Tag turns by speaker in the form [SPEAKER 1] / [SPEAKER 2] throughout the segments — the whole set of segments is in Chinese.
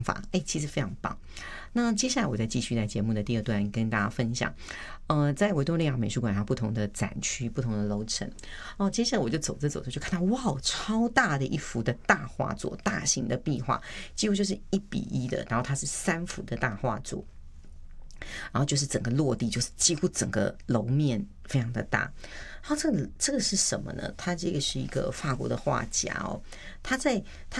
[SPEAKER 1] 法，其实非常棒。那接下来我再继续在节目的第二段跟大家分享，在维多利亚美术馆它不同的展区、不同的楼层。接下来我就走着走着就看到，哇，超大的一幅的大画作，大型的壁画，几乎就是1:1的，然后它是3幅的大画作。然后就是整个落地，就是几乎整个楼面非常的大。然后这个是什么呢？他这个是一个法国的画家哦，他这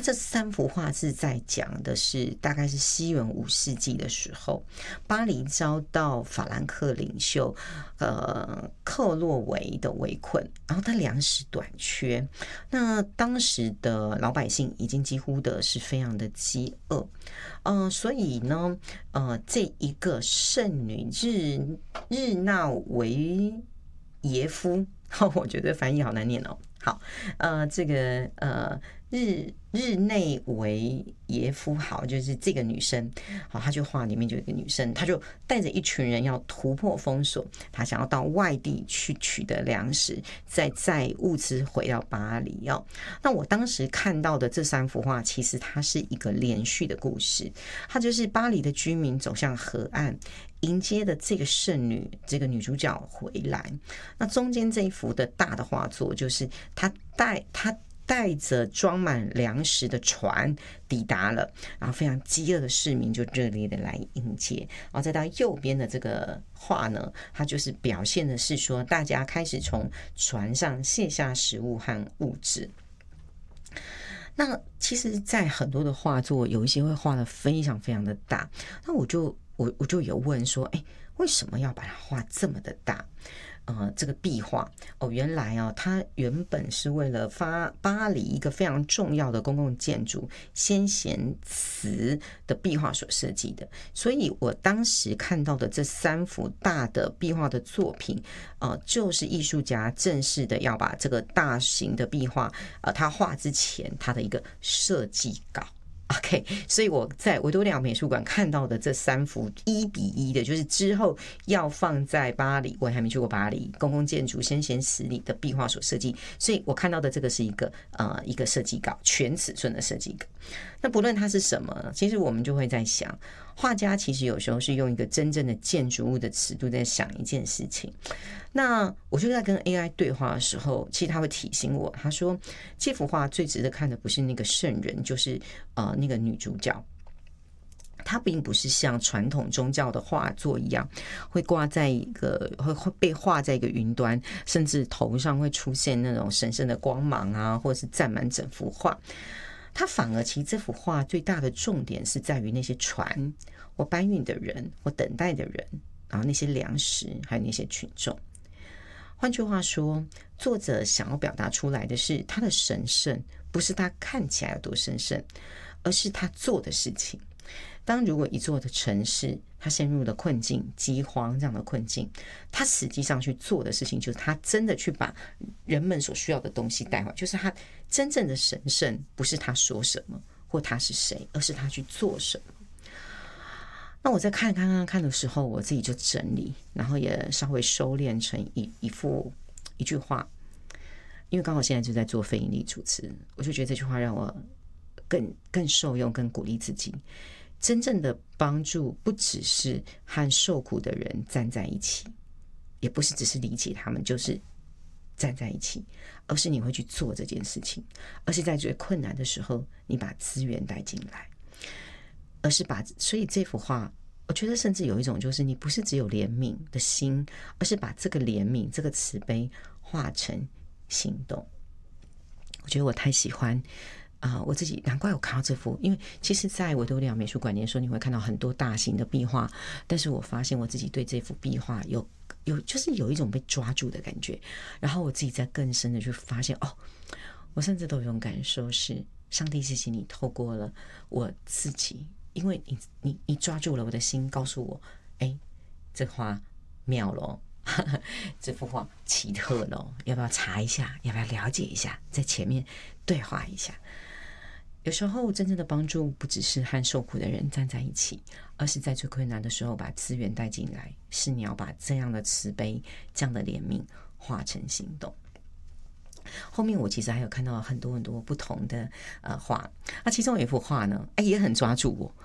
[SPEAKER 1] 3幅画是在讲的是大概是西元5世纪的时候，巴黎遭到法兰克领袖克洛维的围困，然后他粮食短缺，那当时的老百姓已经几乎的是非常的饥饿，所以呢，这一个圣女日纳维耶夫，我觉得翻译好难念哦。好，这个日内维耶夫，好，就是这个女生，好，她就画里面就有一个女生，她就带着一群人要突破封锁，她想要到外地去取得粮食，再载物资回到巴黎哦。那我当时看到的这3幅画，其实它是一个连续的故事，它就是巴黎的居民走向河岸，迎接的这个圣女，这个女主角回来。那中间这一幅的大的画作，就是她带着装满粮食的船抵达了，然后非常饥饿的市民就热烈的来迎接。然后再到右边的这个画呢，它就是表现的是说，大家开始从船上卸下食物和物质。那其实在很多的画作，有一些会画得非常非常的大，那我就有问说，为什么要把它画这么的大？这个壁画原来它原本是为了巴黎一个非常重要的公共建筑先贤祠的壁画所设计的，所以我当时看到的这3幅大的壁画的作品，就是艺术家正式的要把这个大型的壁画，他画之前他的一个设计稿。OK， 所以我在维多利亚美术馆看到的这3幅1:1的，就是之后要放在巴黎，我还没去过巴黎公共建筑先贤祠里的壁画所设计，所以我看到的这个是一个设计稿，全尺寸的设计稿。那不论它是什么，其实我们就会在想，画家其实有时候是用一个真正的建筑物的尺度在想一件事情。那我就在跟 AI 对话的时候，其实他会提醒我，他说这幅画最值得看的不是那个圣人，就是那个女主角。它并不是像传统宗教的画作一样，会挂在一个会被画在一个云端，甚至头上会出现那种神圣的光芒啊，或者是占满整幅画。它反而其实这幅画最大的重点是在于那些船或搬运的人或等待的人，然后那些粮食还有那些群众。换句话说，作者想要表达出来的是他的神圣，不是他看起来有多神圣，而是他做的事情。当如果一座的城市它陷入了困境、饥荒这样的困境，他实际上去做的事情就是他真的去把人们所需要的东西带回来，就是他真正的神圣不是他说什么或他是谁，而是他去做什么。那我在看的时候，我自己就整理，然后也稍微收敛成一句话，因为刚好现在就在做非营利主持，我就觉得这句话让我更受用，更鼓励自己。真正的帮助不只是和受苦的人站在一起，也不是只是理解他们就是站在一起，而是你会去做这件事情，而是在最困难的时候你把资源带进来，而是所以这幅画我觉得甚至有一种就是你不是只有怜悯的心，而是把这个怜悯这个慈悲化成行动。我觉得我太喜欢我自己难怪我看到这幅，因为其实在维多利亚美术馆的时候你会看到很多大型的壁画，但是我发现我自己对这幅壁画就是有一种被抓住的感觉，然后我自己在更深的去发现我甚至都有一种感受是上帝谢谢你透过了我自己，因为你抓住了我的心，告诉我这画妙了这幅画奇特了，要不要查一下，要不要了解一下，在前面对话一下。有时候真正的帮助不只是和受苦的人站在一起，而是在最困难的时候把资源带进来，是你要把这样的慈悲这样的怜悯化成行动。后面我其实还有看到很多很多不同的画，那其中有一幅画呢也很抓住我，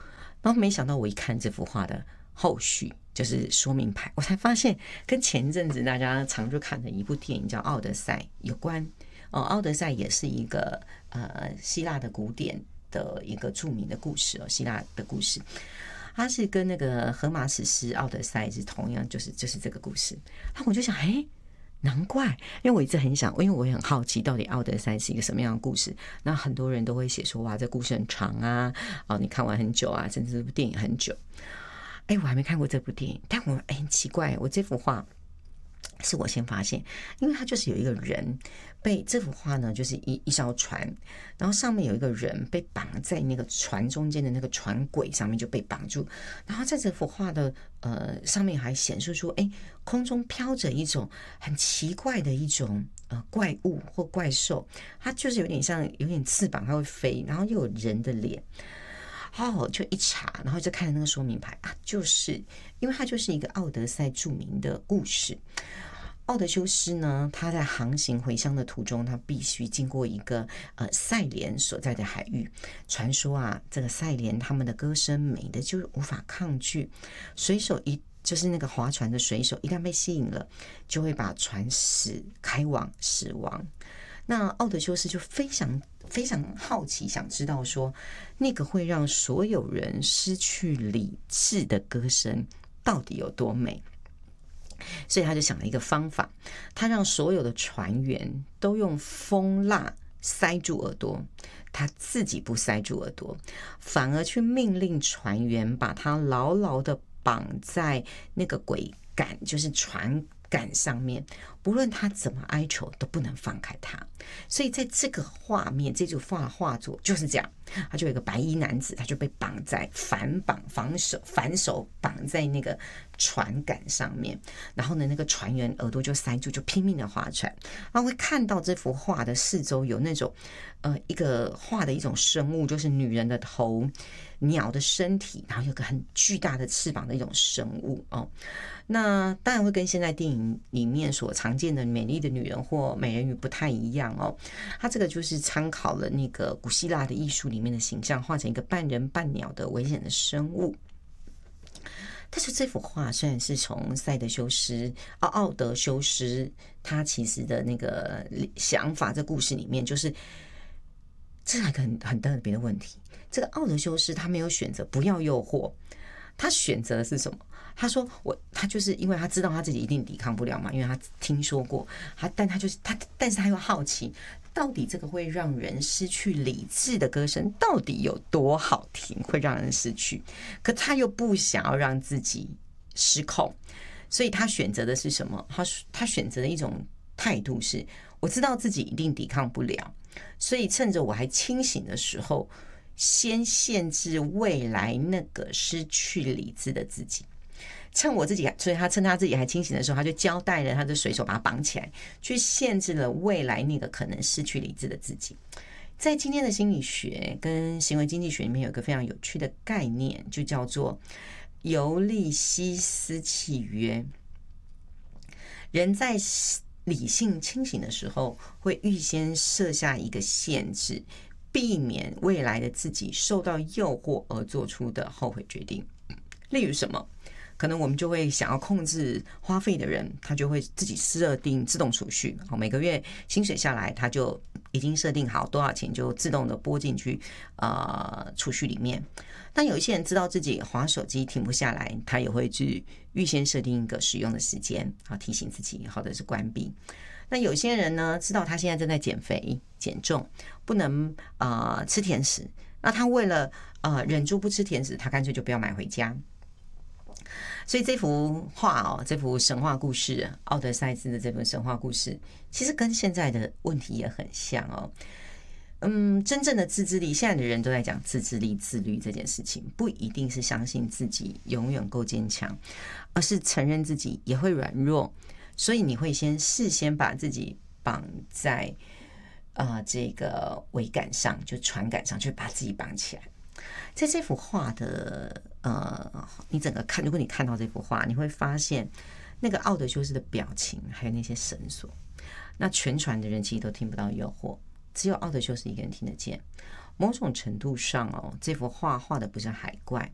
[SPEAKER 1] 然后没想到我一看这幅画的后续，就是说明牌，我才发现跟前阵子大家常去看的一部电影叫《奥德赛》有关。奥德赛也是一个希腊的古典的一个著名的故事希腊的故事，它是跟那个荷马史诗《奥德赛》是同样，就是这个故事。那我就想，难怪，因为我一直很想，因为我也很好奇，到底《奥德赛》是一个什么样的故事。那很多人都会写说，哇，这故事很长啊，你看完很久啊，甚至这部电影很久。我还没看过这部电影，但我很奇怪，我这幅画是我先发现，因为它就是有一个人被这幅画呢，就是一艘船，然后上面有一个人被绑在那个船中间的那个船轨上面就被绑住，然后在这幅画的上面还显示出，空中飘着一种很奇怪的一种怪物或怪兽，它就是有点像有点翅膀，它会飞，然后又有人的脸。就一查，然后就看那个说明牌就是因为它就是一个奥德赛著名的故事。奥德修斯呢，他在航行回乡的途中，他必须经过一个赛莲所在的海域。传说这个赛莲他们的歌声美的就无法抗拒，水手就是那个划船的水手，一旦被吸引了，就会把船开往死亡。那奥德修斯就非常非常好奇，想知道说那个会让所有人失去理智的歌声到底有多美，所以他就想了一个方法，他让所有的船员都用风蜡塞住耳朵，他自己不塞住耳朵，反而去命令船员把他牢牢的绑在那个桅杆，就是船杆上面，不论他怎么哀求都不能放开他。所以在这个画面，这组画作就是这样，他就有一个白衣男子，他就被绑在反手绑在那个船杆上面，然后呢，那个船员耳朵就塞住，就拼命的划船。然后会看到这幅画的四周有那种一个画的一种生物，就是女人的头、鸟的身体，然后有个很巨大的翅膀的一种生物那当然会跟现在电影里面所常见的美丽的女人或美人鱼不太一样它这个就是参考了那个古希腊的艺术里面的形象，画成一个半人半鸟的危险的生物。但是这幅画虽然是从奥德修斯他其实的那个想法，这故事里面就是这是一个很特别的问题。这个奥德修斯他没有选择不要诱惑，他选择的是什么？他说他就是因为他知道他自己一定抵抗不了嘛，因为他听说过但是他又好奇，到底这个会让人失去理智的歌声到底有多好听，会让人失去，可他又不想要让自己失控，所以他选择的是什么？他选择的一种态度是，我知道自己一定抵抗不了，所以趁着我还清醒的时候，先限制未来那个失去理智的自己。所以他趁他自己还清醒的时候，他就交代了他的水手把他绑起来，去限制了未来那个可能失去理智的自己。在今天的心理学跟行为经济学里面有一个非常有趣的概念，就叫做尤利西斯契约。人在理性清醒的时候，会预先设下一个限制，避免未来的自己受到诱惑而做出的后悔决定。例如什么？可能我们就会想要控制花费的人，他就会自己设定自动储蓄，每个月薪水下来，他就已经设定好多少钱就自动的拨进去储蓄里面。但有一些人知道自己滑手机停不下来，他也会去预先设定一个使用的时间，提醒自己或者是关闭。那有些人呢，知道他现在正在减肥减重，不能吃甜食，那他为了忍住不吃甜食，他干脆就不要买回家。所以这幅画这幅神话故事，奥德赛斯的这本神话故事，其实跟现在的问题也很像真正的自制力，现在的人都在讲自制力、自律这件事情，不一定是相信自己永远够坚强，而是承认自己也会软弱，所以你会事先把自己绑在这个桅杆上，就船杆上，就把自己绑起来。在这幅画的你整个看，如果你看到这幅画，你会发现那个奥德修斯的表情，还有那些绳索，那全船的人其实都听不到诱惑，只有奥德修斯一个人听得见。某种程度上这幅画画的不是海怪，